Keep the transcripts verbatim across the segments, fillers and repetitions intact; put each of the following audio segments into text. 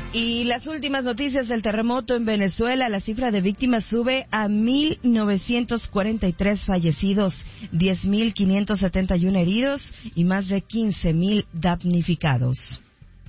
Y las últimas noticias del terremoto en Venezuela, la cifra de víctimas sube a mil novecientos cuarenta y tres fallecidos, diez mil quinientos setenta y uno heridos y más de quince mil damnificados.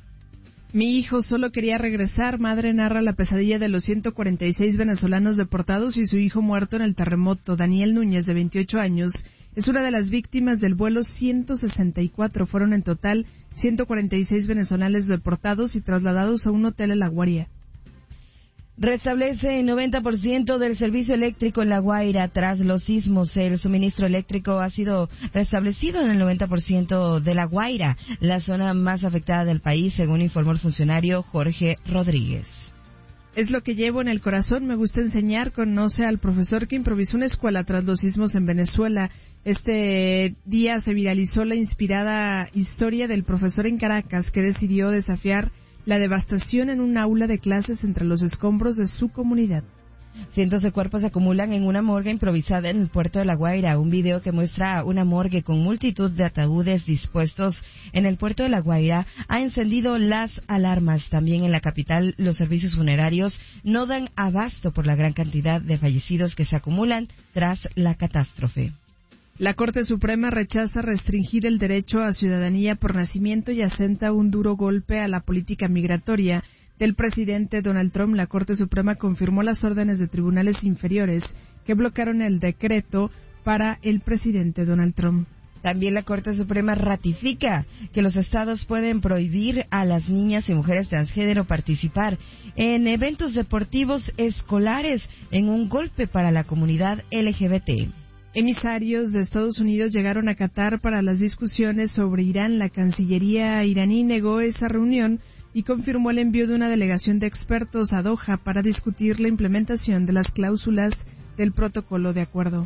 Mi hijo solo quería regresar. Madre narra la pesadilla de los ciento cuarenta y seis venezolanos deportados y su hijo muerto en el terremoto. Daniel Núñez, de veintiocho años, es una de las víctimas del vuelo ciento sesenta y cuatro. Fueron en total ciento cuarenta y seis venezolanos deportados y trasladados a un hotel en La Guaira. Restablece el noventa por ciento del servicio eléctrico en La Guaira tras los sismos. El suministro eléctrico ha sido restablecido en el noventa por ciento de La Guaira, la zona más afectada del país, según informó el funcionario Jorge Rodríguez. Es lo que llevo en el corazón, me gusta enseñar. Conoce al profesor que improvisó una escuela tras los sismos en Venezuela. Este día se viralizó la inspirada historia del profesor en Caracas que decidió desafiar la devastación en un aula de clases entre los escombros de su comunidad. Cientos de cuerpos se acumulan en una morgue improvisada en el puerto de La Guaira. Un video que muestra una morgue con multitud de ataúdes dispuestos en el puerto de La Guaira ha encendido las alarmas. También en la capital, los servicios funerarios no dan abasto por la gran cantidad de fallecidos que se acumulan tras la catástrofe. La Corte Suprema rechaza restringir el derecho a ciudadanía por nacimiento y asenta un duro golpe a la política migratoria del presidente Donald Trump. La Corte Suprema confirmó las órdenes de tribunales inferiores que bloquearon el decreto para el presidente Donald Trump. También la Corte Suprema ratifica que los estados pueden prohibir a las niñas y mujeres transgénero participar en eventos deportivos escolares en un golpe para la comunidad L G B T. Emisarios de Estados Unidos llegaron a Qatar para las discusiones sobre Irán. La Cancillería iraní negó esa reunión y confirmó el envío de una delegación de expertos a Doha para discutir la implementación de las cláusulas del protocolo de acuerdo.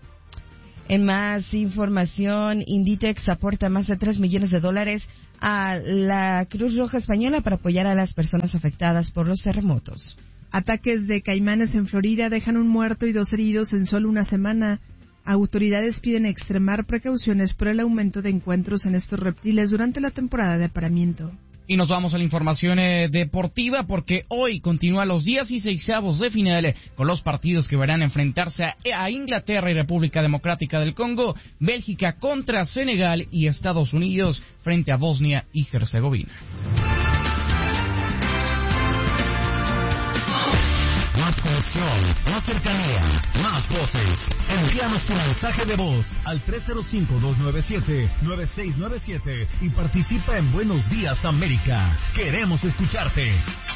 En más información, Inditex aporta más de tres millones de dólares a la Cruz Roja Española para apoyar a las personas afectadas por los terremotos. Ataques de caimanes en Florida dejan un muerto y dos heridos en solo una semana. Autoridades piden extremar precauciones por el aumento de encuentros en estos reptiles durante la temporada de apareamiento. Y nos vamos a la información eh, deportiva porque hoy continúan los dieciseisavos de final con los partidos que verán enfrentarse a, a Inglaterra y República Democrática del Congo, Bélgica contra Senegal y Estados Unidos frente a Bosnia y Herzegovina. Más conexión, más cercanía, más voces. Envíanos tu mensaje de voz al tres cero cinco, dos nueve siete, nueve seis nueve siete y participa en Buenos Días América. Queremos escucharte.